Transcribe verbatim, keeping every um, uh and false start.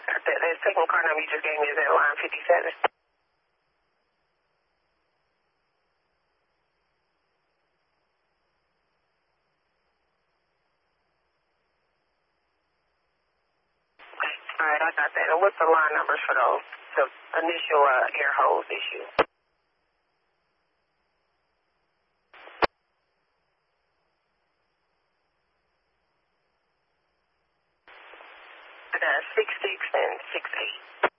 got that. That second car number you just gave me is at line fifty-seven. All right, I got that. And what's the line numbers for those, the initial uh, air hose issue? I got six six and six eight.